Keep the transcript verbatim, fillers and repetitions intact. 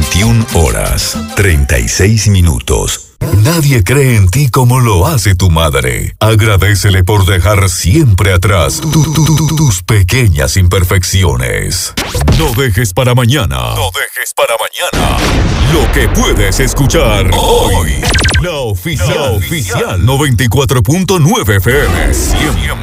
veintiuna horas, treinta y seis minutos. Nadie cree en ti como lo hace tu madre. Agradécele por dejar siempre atrás tu, tu, tu, tu, tus pequeñas imperfecciones. No dejes para mañana. No dejes para mañana lo que puedes escuchar hoy. La oficial, la oficial noventa y cuatro punto nueve F M. Siempre,